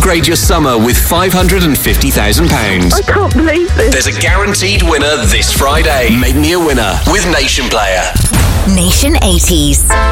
Upgrade your summer with £550,000. I can't believe this. There's a guaranteed winner this Friday. Make me a winner with Nation Player. Nation 80s.